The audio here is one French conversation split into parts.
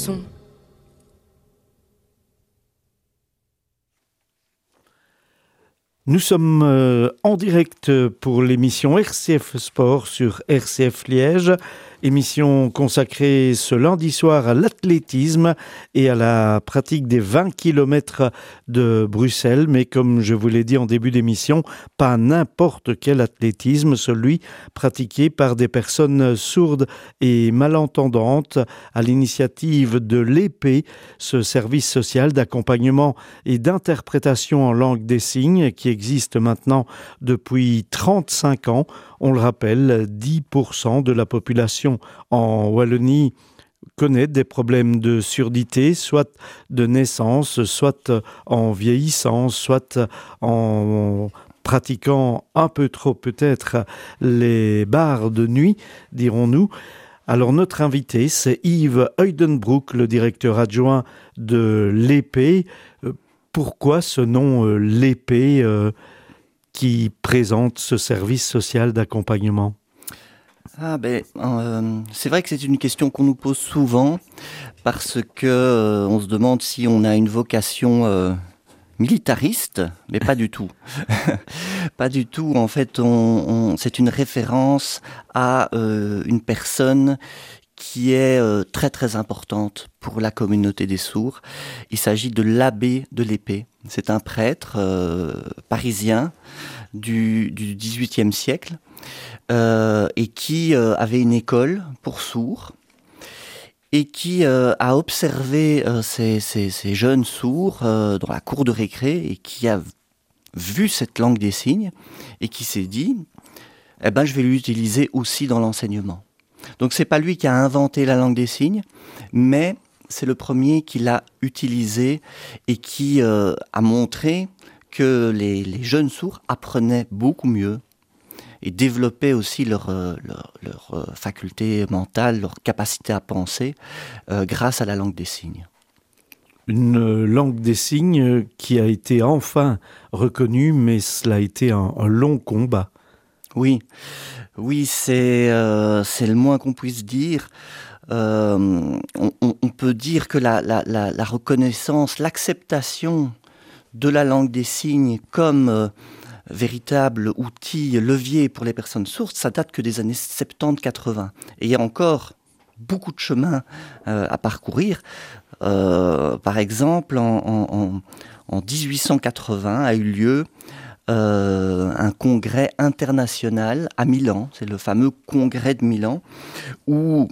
Nous sommes en direct pour l'émission RCF Sport sur RCF Liège, émission consacrée ce lundi soir à l'athlétisme et à la pratique des 20 km de Bruxelles. Mais comme je vous l'ai dit en début d'émission, pas n'importe quel athlétisme, celui pratiqué par des personnes sourdes et malentendantes à l'initiative de l'EPE, ce service social d'accompagnement et d'interprétation en langue des signes qui existe maintenant depuis 35 ans. On le rappelle, 10% de la population en Wallonie connaît des problèmes de surdité, soit de naissance, soit en vieillissant, soit en pratiquant un peu trop peut-être les bars de nuit, dirons-nous. Alors notre invité, c'est Yves Heudenbroek, le directeur adjoint de l'EPE. Pourquoi ce nom l'EPE qui présente ce service social d'accompagnement? C'est vrai que c'est une question qu'on nous pose souvent parce que on se demande si on a une vocation militariste, mais pas du tout. Pas du tout. En fait, c'est une référence à une personne qui est très très importante pour la communauté des sourds. Il s'agit de l'abbé de l'Épée. C'est un prêtre parisien du XVIIIe siècle et qui avait une école pour sourds et qui a observé ces jeunes sourds dans la cour de récré et qui a vu cette langue des signes et qui s'est dit « je vais l'utiliser aussi dans l'enseignement ». Donc c'est pas lui qui a inventé la langue des signes, mais c'est le premier qui l'a utilisée et qui a montré que les jeunes sourds apprenaient beaucoup mieux et développaient aussi leur faculté mentale, leur capacité à penser grâce à la langue des signes. Une langue des signes qui a été enfin reconnue, mais cela a été un long combat. Oui, c'est le moins qu'on puisse dire. On peut dire que la reconnaissance, l'acceptation de la langue des signes comme véritable outil, levier pour les personnes sourdes, ça date que des années 70-80. Et il y a encore beaucoup de chemin à parcourir. Par exemple, en 1880 a eu lieu un congrès international à Milan, c'est le fameux congrès de Milan, où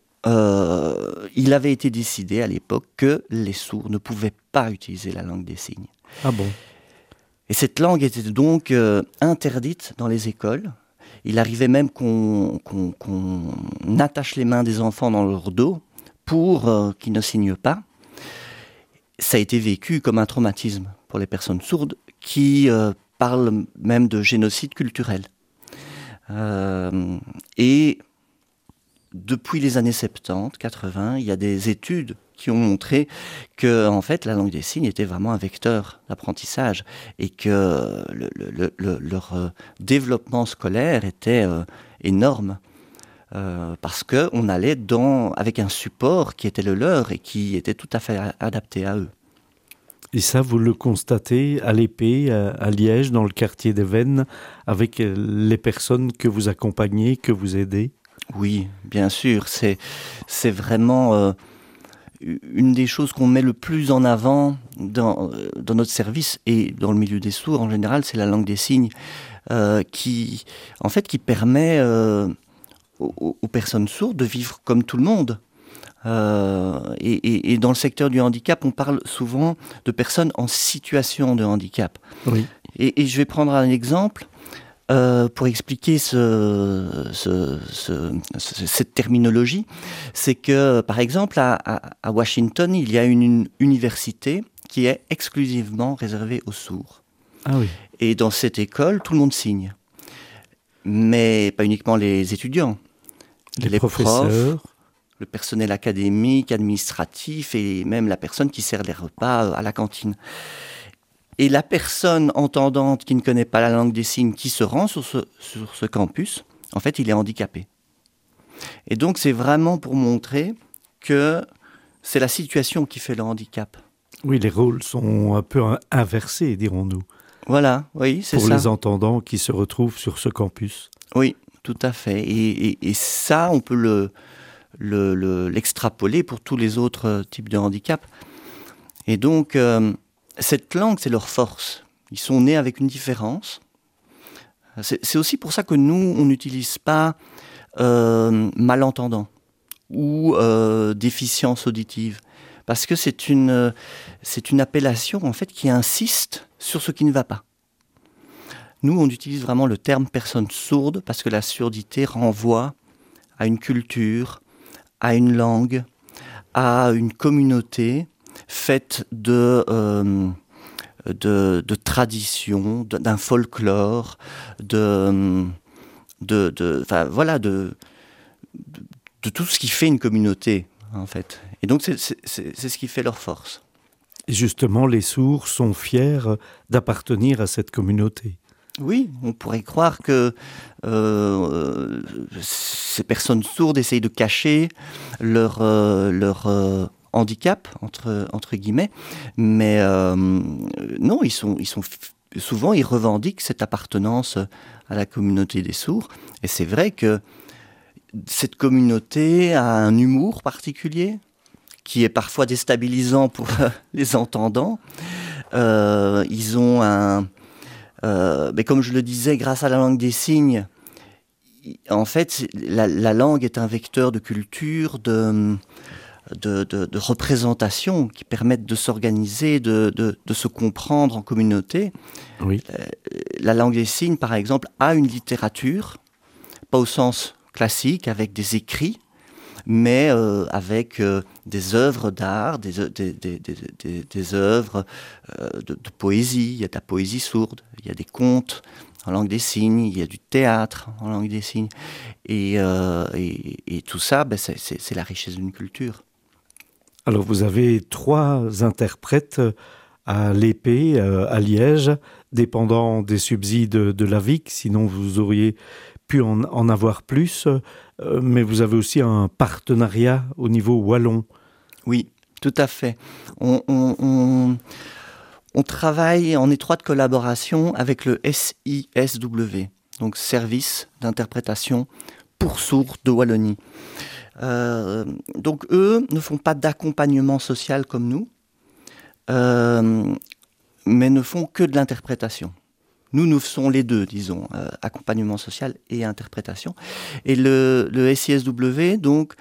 il avait été décidé à l'époque que les sourds ne pouvaient pas utiliser la langue des signes. Ah bon? Et cette langue était donc interdite dans les écoles. Il arrivait même qu'on attache les mains des enfants dans leur dos pour qu'ils ne signent pas. Ça a été vécu comme un traumatisme pour les personnes sourdes qui parlent même de génocide culturel. Et depuis les années 70, 80, il y a des études qui ont montré que, en fait, la langue des signes était vraiment un vecteur d'apprentissage et que leur développement scolaire était énorme. Parce qu'on allait avec un support qui était le leur et qui était tout à fait adapté à eux. Et ça, vous le constatez à l'Épée, à Liège, dans le quartier des Vennes, avec les personnes que vous accompagnez, que vous aidez? Oui, bien sûr. C'est vraiment une des choses qu'on met le plus en avant dans notre service et dans le milieu des sourds en général, c'est la langue des signes qui permet aux personnes sourdes de vivre comme tout le monde. Et dans le secteur du handicap, on parle souvent de personnes en situation de handicap. Oui. Et je vais prendre un exemple pour expliquer cette terminologie. C'est que, par exemple, à Washington, il y a une université qui est exclusivement réservée aux sourds. Ah oui. Et dans cette école, tout le monde signe. Mais pas uniquement les étudiants. Les professeurs. Profs, le personnel académique, administratif et même la personne qui sert les repas à la cantine. Et la personne entendante qui ne connaît pas la langue des signes, qui se rend sur ce campus, en fait, il est handicapé. Et donc, c'est vraiment pour montrer que C'est la situation qui fait le handicap. Oui, les rôles sont un peu inversés, dirons-nous, Voilà, oui, c'est pour ça. les entendants qui se retrouvent sur ce campus. Oui, tout à fait. Et ça, on peut l'extrapoler pour tous les autres types de handicap. Et donc, cette langue, c'est leur force. Ils sont nés avec une différence. C'est aussi pour ça que nous, on n'utilise pas malentendant ou déficience auditive. Parce que c'est une appellation, en fait, qui insiste sur ce qui ne va pas. Nous, on utilise vraiment le terme personne sourde parce que la surdité renvoie à une culture, à une langue, à une communauté faite de traditions, d'un folklore, de tout ce qui fait une communauté, en fait. Et donc, c'est ce qui fait leur force. Et justement, les sourds sont fiers d'appartenir à cette communauté. Oui, on pourrait croire que ces personnes sourdes essayent de cacher leur handicap, entre guillemets, mais non, souvent, ils revendiquent cette appartenance à la communauté des sourds. Et c'est vrai que cette communauté a un humour particulier qui est parfois déstabilisant pour les entendants. Ils ont mais comme je le disais, grâce à la langue des signes, en fait, la langue est un vecteur de culture, de représentation qui permettent de s'organiser, de se comprendre en communauté. Oui. La langue des signes, par exemple, a une littérature, pas au sens classique, avec des écrits, mais avec des œuvres d'art, des œuvres de poésie. Il y a de la poésie sourde, il y a des contes en langue des signes, il y a du théâtre en langue des signes. Et tout ça, c'est la richesse d'une culture. Alors vous avez 3 interprètes à l'épée, à Liège, dépendant des subsides de l'AVIC, sinon vous auriez pu en avoir plus, mais vous avez aussi un partenariat au niveau wallon. Oui, tout à fait. On travaille en étroite collaboration avec le SISW, donc Service d'interprétation pour sourds de Wallonie. Donc eux ne font pas d'accompagnement social comme nous, mais ne font que de l'interprétation. Nous faisons les deux, disons, accompagnement social et interprétation. Et le SISW, donc,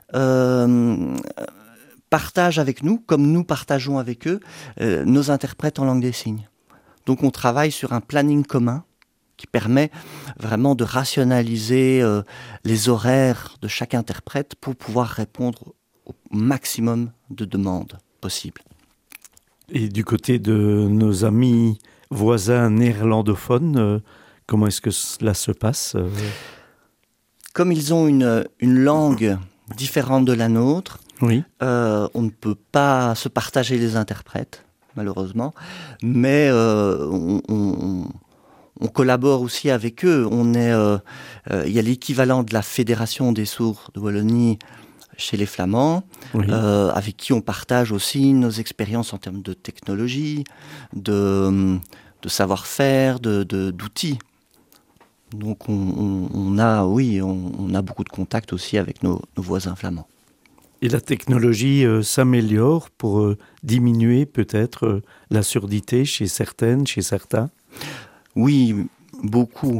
partage avec nous, comme nous partageons avec eux, nos interprètes en langue des signes. Donc on travaille sur un planning commun qui permet vraiment de rationaliser les horaires de chaque interprète pour pouvoir répondre au maximum de demandes possibles. Et du côté de nos amis voisins néerlandophones, comment est-ce que cela se passe ? Comme ils ont une langue différente de la nôtre, oui. On ne peut pas se partager les interprètes, malheureusement, mais on collabore aussi avec eux. Il y a l'équivalent de la Fédération des sourds de Wallonie chez les Flamands, oui. Avec qui on partage aussi nos expériences en termes de technologie, de savoir-faire, d'outils. Donc on a beaucoup de contacts aussi avec nos voisins flamands. Et la technologie s'améliore pour diminuer peut-être la surdité chez certaines, chez certains ? Oui, beaucoup.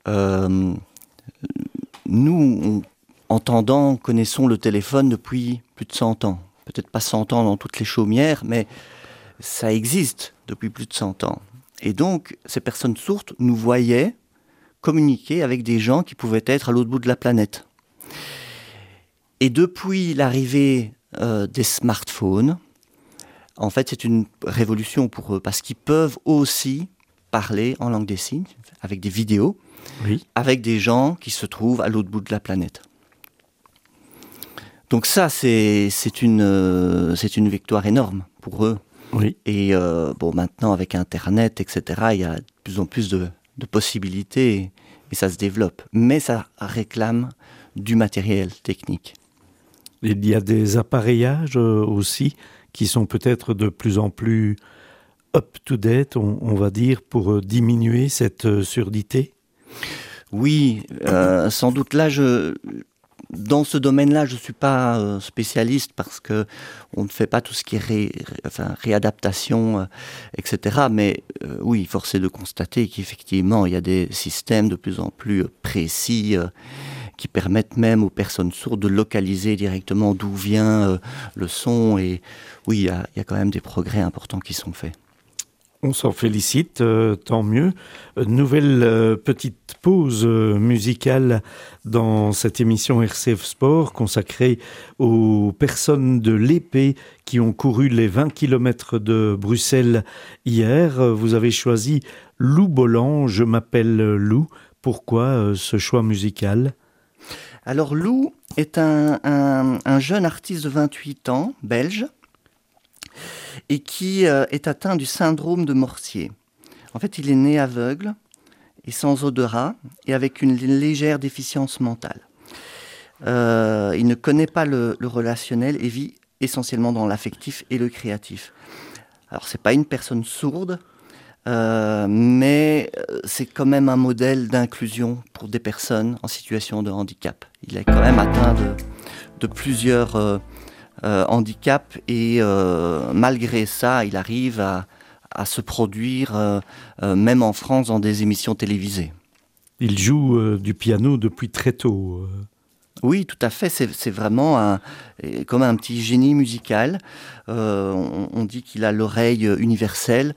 Nous, entendants, connaissons le téléphone depuis plus de 100 ans. Peut-être pas 100 ans dans toutes les chaumières, mais ça existe depuis plus de 100 ans. Et donc, ces personnes sourdes nous voyaient communiquer avec des gens qui pouvaient être à l'autre bout de la planète. Et depuis l'arrivée des smartphones, en fait, c'est une révolution pour eux, parce qu'ils peuvent aussi parler en langue des signes, avec des vidéos, oui. Avec des gens qui se trouvent à l'autre bout de la planète. Donc ça, c'est une victoire énorme pour eux. Oui. Et maintenant, avec Internet, etc., il y a de plus en plus de possibilités et ça se développe. Mais ça réclame du matériel technique. Il y a des appareillages aussi qui sont peut-être de plus en plus up-to-date, on va dire, pour diminuer cette surdité. Oui, sans doute là, dans ce domaine-là, je ne suis pas spécialiste parce que on ne fait pas tout ce qui est réadaptation, etc. Mais oui, force est de constater qu'effectivement, il y a des systèmes de plus en plus précis qui permettent même aux personnes sourdes de localiser directement d'où vient le son. Et oui, il y a quand même des progrès importants qui sont faits. On s'en félicite, tant mieux. Nouvelle petite pause musicale dans cette émission RCF Sport consacrée aux personnes de l'épée qui ont couru les 20 km de Bruxelles hier. Vous avez choisi Lou Bolland, Je m'appelle Lou. Pourquoi ce choix musical ? Alors Lou est un jeune artiste de 28 ans, belge, et qui est atteint du syndrome de Mortier. En fait, il est né aveugle et sans odorat et avec une légère déficience mentale. Il ne connaît pas le relationnel et vit essentiellement dans l'affectif et le créatif. Alors, c'est pas une personne sourde, mais c'est quand même un modèle d'inclusion pour des personnes en situation de handicap. Il est quand même atteint de plusieurs handicap et malgré ça, il arrive à se produire même en France dans des émissions télévisées. Il joue du piano depuis très tôt. Oui, tout à fait. C'est vraiment comme un petit génie musical. On dit qu'il a l'oreille universelle.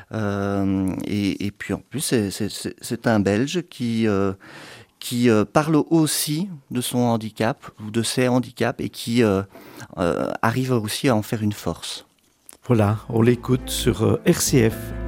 Et puis en plus, c'est un Belge qui parle aussi de son handicap ou de ses handicaps et qui arrive aussi à en faire une force. Voilà, on l'écoute sur RCF.